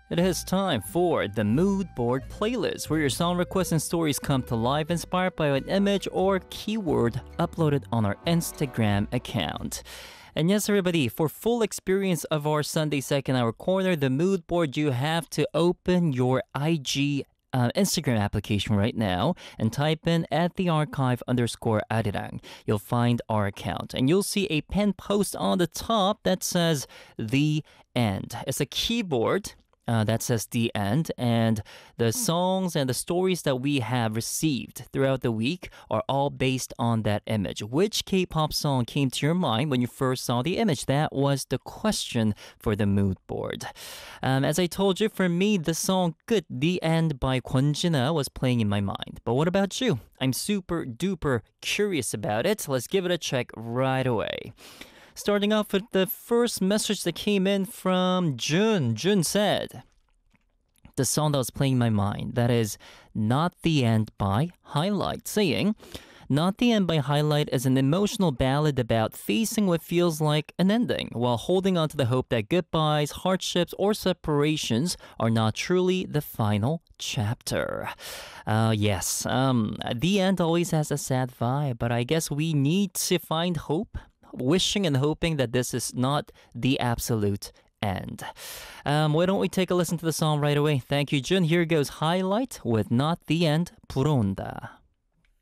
It is time for the Mood Board playlist, where your song requests and stories come to life inspired by an image or keyword uploaded on our Instagram account. And yes, everybody, for full experience of our Sunday second hour corner, the Mood Board, you have to open your IG Instagram application right now and type in at the archive underscore arirang. You'll find our account and you'll see a pinned post on the top that says the end. It's a keyboard that says the end, and the songs and the stories that we have received throughout the week are all based on that image. Which K-pop song came to your mind when you first saw the image? That was the question for the mood board. As I told you, for me, the song "Good The End" by Kwon was playing in my mind. But what about you? I'm super duper curious about it. Let's give it a check right away. Starting off with the first message that came in from Jun. Jun said, the song that was playing in my mind, that is Not the End by Highlight, saying, Not the End by Highlight is an emotional ballad about facing what feels like an ending while holding on to the hope that goodbyes, hardships, or separations are not truly the final chapter. Yes, the end always has a sad vibe, but I guess we need to find hope, wishing and hoping that this is not the absolute end. Why don't we take a listen to the song right away? Thank you, Jun. Here goes Highlight with Not the End, 불어온다.